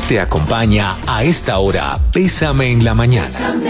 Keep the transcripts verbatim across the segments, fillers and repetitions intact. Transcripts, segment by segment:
Te acompaña a esta hora Bésame en la mañana.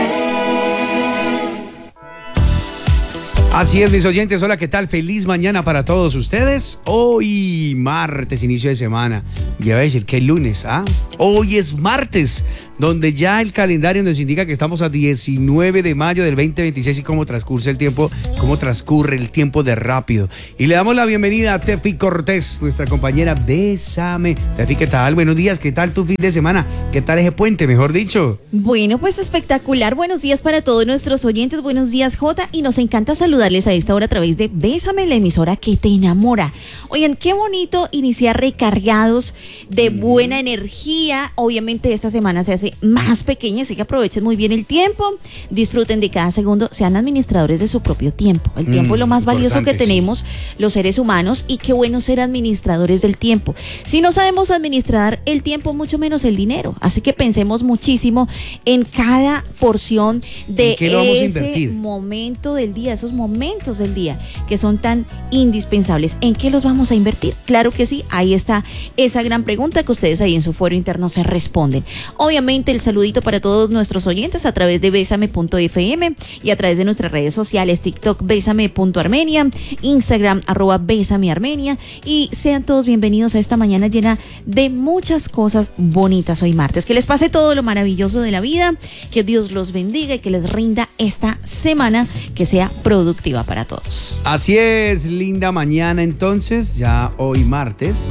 Así es, mis oyentes, hola, ¿qué tal? Feliz mañana para todos ustedes. Hoy martes, inicio de semana. Ya voy a decir que es lunes, ¿ah? Hoy es martes, donde ya el calendario nos indica que estamos a diecinueve de mayo del veinte veintiséis y cómo transcurre el tiempo, cómo transcurre el tiempo de rápido. Y le damos la bienvenida a Tefi Cortés, nuestra compañera Bésame. Tefi, ¿qué tal? Buenos días, ¿qué tal tu fin de semana? ¿Qué tal ese puente, mejor dicho? Bueno, pues espectacular. Buenos días para todos nuestros oyentes. Buenos días, Jota. Y nos encanta saludarles a esta hora a través de Bésame, la emisora que te enamora. Oigan, qué bonito iniciar recargados de buena energía. Obviamente esta semana se hace más pequeña, así que aprovechen muy bien el tiempo, disfruten de cada segundo, sean administradores de su propio tiempo. El tiempo mm, es lo más valioso que tenemos, sí, los seres humanos, y qué bueno ser administradores del tiempo. Si no sabemos administrar el tiempo, mucho menos el dinero, así que pensemos muchísimo en cada porción de ese momento del día, esos momentos del día que son tan indispensables. ¿En qué los vamos a invertir? Claro que sí, ahí está esa gran pregunta que ustedes ahí en su foro interno se responden. Obviamente el saludito para todos nuestros oyentes a través de besame punto efe eme y a través de nuestras redes sociales, TikTok besame punto armenia, Instagram arroba besame armenia, y sean todos bienvenidos a esta mañana llena de muchas cosas bonitas hoy martes. Que les pase todo lo maravilloso de la vida, que Dios los bendiga y que les rinda esta semana que sea productiva para todos. Así es, linda mañana entonces, ya hoy martes.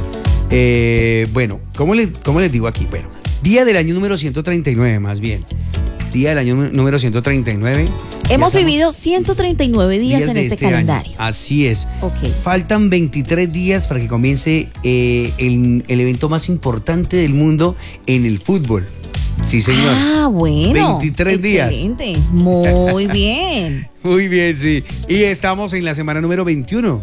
Eh, bueno, ¿cómo les, cómo les digo aquí? Bueno, día del año número ciento treinta y nueve, más bien. Día del año número ciento treinta y nueve. Hemos vivido ciento treinta y nueve días, días en este, este calendario. Año. Así es. Okay. Faltan veintitrés días para que comience eh, el, el evento más importante del mundo en el fútbol. Sí, señor. Ah, bueno. veintitrés días. Excelente. Muy bien. Muy bien, sí. Y estamos en la semana número veintiuno.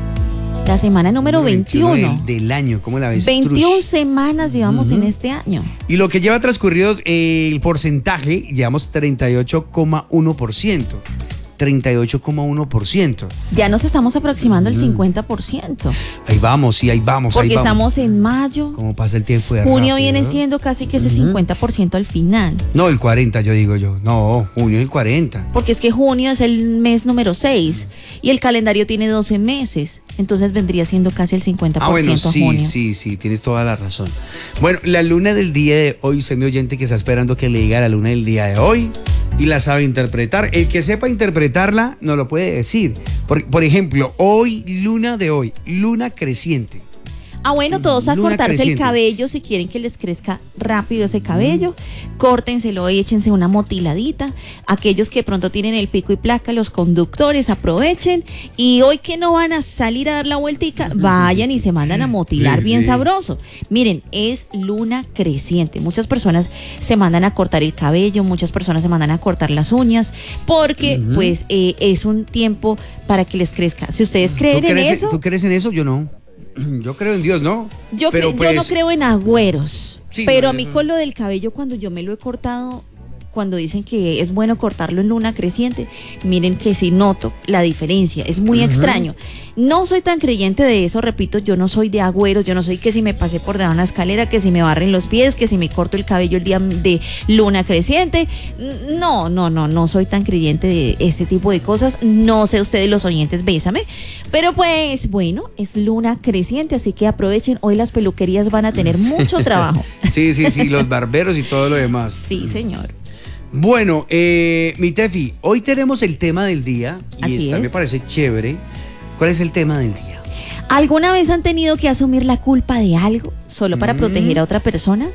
La semana número veintiuno. Del, del año, ¿cómo la ves? veintiuna Trush. Semanas llevamos uh-huh. en este año. Y lo que lleva transcurridos, eh, el porcentaje, llevamos treinta y ocho coma uno por ciento. treinta y ocho coma uno por ciento. Ya nos estamos aproximando al uh-huh. cincuenta por ciento. Ahí vamos, sí, ahí vamos. Porque ahí vamos. Estamos en mayo. Como pasa el tiempo de Junio rápido, viene ¿no? siendo casi que ese uh-huh. cincuenta por ciento al final. No, el cuarenta, yo digo yo. No, junio el cuarenta. Porque es que junio es el mes número seis y el calendario tiene doce meses. Entonces vendría siendo casi el cincuenta por ciento. Ah, bueno, sí, junio. sí, sí, tienes toda la razón. Bueno, la luna del día de hoy, usted mi oyente que está esperando que le diga la luna del día de hoy y la sabe interpretar. El que sepa interpretarla no lo puede decir. Por, por ejemplo, hoy, luna de hoy, luna creciente. Ah, bueno, todos a Luna cortarse creciente. El cabello, si quieren que les crezca rápido ese cabello, mm. córtenselo y échense una motiladita. Aquellos que pronto tienen el pico y placa, los conductores, aprovechen. Y hoy que no van a salir a dar la vueltica, vayan y se mandan a motilar sí, bien sí. sabroso. Miren, es luna creciente. Muchas personas se mandan a cortar el cabello, muchas personas se mandan a cortar las uñas, porque uh-huh. pues eh, es un tiempo para que les crezca. Si ustedes creen en eso... ¿Tú crees en eso? Yo no. Yo creo en Dios, ¿no? Yo, pero cre- pues, yo no creo en agüeros, sí, pero no, a mí eso... con lo del cabello, cuando yo me lo he cortado, cuando dicen que es bueno cortarlo en luna creciente, miren que sí noto la diferencia, es muy uh-huh. extraño. No soy tan creyente de eso, repito, yo no soy de agüeros, yo no soy que si me pasé por debajo de una escalera, que si me barren los pies, que si me corto el cabello el día de luna creciente. No, no, no, no soy tan creyente de ese tipo de cosas. No sé ustedes los oyentes, bésame. Pero pues, bueno, es luna creciente, así que aprovechen. Hoy las peluquerías van a tener mucho trabajo. Sí, sí, sí, los barberos y todo lo demás. Sí, señor. Bueno, eh, mi Tefi, hoy tenemos el tema del día y Así esta es. me parece chévere. ¿Cuál es el tema del día? ¿Alguna vez han tenido que asumir la culpa de algo solo para mm. proteger a otra persona?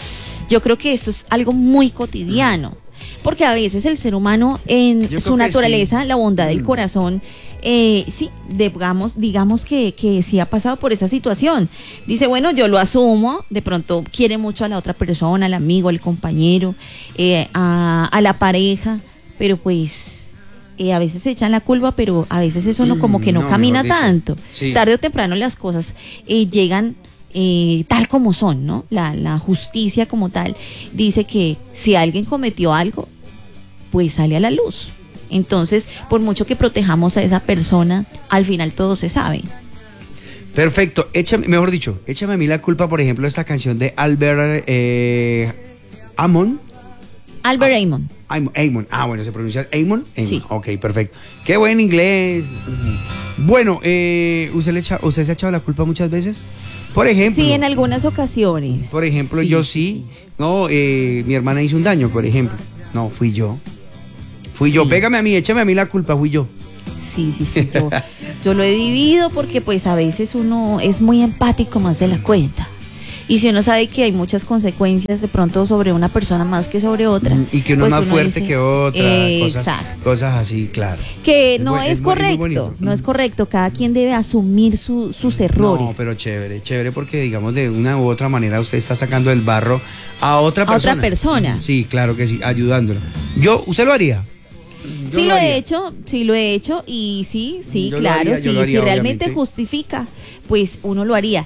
Yo creo que esto es algo muy cotidiano, porque a veces el ser humano en Yo su naturaleza, sí. la bondad mm. del corazón, eh, sí, digamos, digamos que, que sí ha pasado por esa situación. Dice, bueno, yo lo asumo, de pronto quiere mucho a la otra persona, al amigo, al compañero, eh, a, a la pareja, pero pues... Eh, a veces se echan la culpa, pero a veces eso no como que no, no camina tanto. Sí. Tarde o temprano las cosas eh, llegan eh, tal como son, ¿no? La, la justicia como tal dice que si alguien cometió algo, pues sale a la luz. Entonces, por mucho que protejamos a esa persona, al final todo se sabe. Perfecto, échame, mejor dicho, échame a mí la culpa, por ejemplo, esta canción de Albert eh, Amon. Albert ah, Amon. Amon. Amon. Ah, bueno, ¿se pronuncia Amon? Amon. Sí. Ok, perfecto. Qué buen inglés. Bueno, eh, ¿usted, le echa, ¿usted se ha echado la culpa muchas veces? Por ejemplo. Sí, en algunas ocasiones. Por ejemplo, sí, yo sí. No, eh, mi hermana hizo un daño, por ejemplo. No, fui yo. Fui sí. yo. Pégame a mí, échame a mí la culpa, fui yo. Sí, sí, sí. Yo, yo lo he vivido porque pues a veces uno es muy empático más de la cuenta. Y si uno sabe que hay muchas consecuencias de pronto sobre una persona más que sobre otra. Y que uno pues es más uno fuerte dice, que otra. Eh, cosas, exacto. Cosas así, claro. Que no es, es, es correcto, no es correcto. Cada quien debe asumir su, sus errores. No, pero chévere, chévere porque digamos de una u otra manera usted está sacando el barro a otra persona. A otra persona. Sí, claro que sí, ayudándolo. Yo, ¿usted lo haría? Yo sí lo, lo he hecho, sí lo he hecho y sí, sí, yo claro, haría, sí, haría, si realmente obviamente. justifica, pues uno lo haría.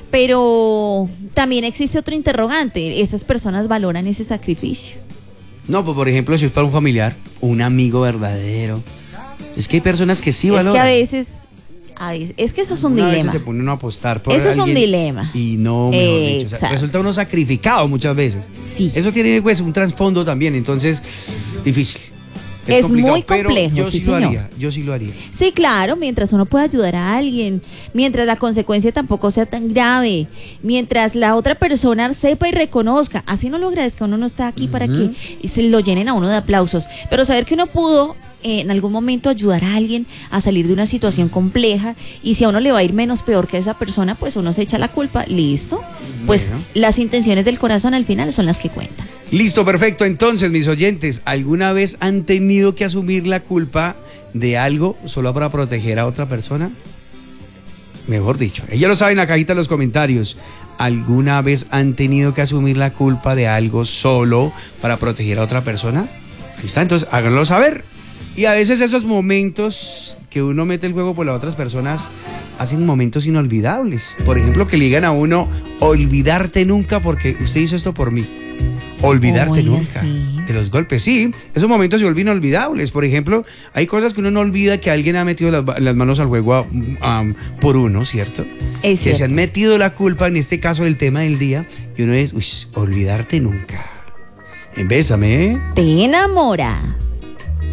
Pero también existe otro interrogante, ¿esas personas valoran ese sacrificio? No, pues por ejemplo, si es para un familiar, un amigo verdadero. Es que hay personas que sí valoran. Es que a veces, a veces es que eso es un Una dilema. Vez se pone uno a apostar por Eso alguien es un dilema. Y no, mejor dicho, o sea, resulta uno sacrificado muchas veces. Sí. Eso tiene pues un trasfondo también, entonces, difícil. Es, es muy complejo, yo sí, sí lo señor. haría, yo sí lo haría. Sí, claro, mientras uno pueda ayudar a alguien, mientras la consecuencia tampoco sea tan grave, mientras la otra persona sepa y reconozca, así no lo agradezca, uno no está aquí uh-huh. para que se lo llenen a uno de aplausos, pero saber que uno pudo eh, en algún momento ayudar a alguien a salir de una situación compleja y si a uno le va a ir menos peor que a esa persona, pues uno se echa la culpa, listo, pues bueno. Las intenciones del corazón al final son las que cuentan. Listo, perfecto. Entonces, mis oyentes, ¿alguna vez han tenido que asumir la culpa de algo solo para proteger a otra persona? Mejor dicho, ella lo sabe en la cajita de los comentarios. ¿Alguna vez han tenido que asumir la culpa de algo solo para proteger a otra persona? Ahí está, entonces háganlo saber. Y a veces esos momentos que uno mete el juego por las otras personas hacen momentos inolvidables. Por ejemplo, que le digan a uno, olvidarte nunca porque usted hizo esto por mí. Olvidarte Oye, nunca sí. de los golpes, sí, esos momentos se vuelven inolvidables. Por ejemplo, hay cosas que uno no olvida que alguien ha metido las, las manos al juego um, por uno, ¿cierto? Es que cierto. se han metido la culpa, en este caso del tema del día, y uno es, uy, olvidarte nunca. Bésame, ¿eh? Te enamora.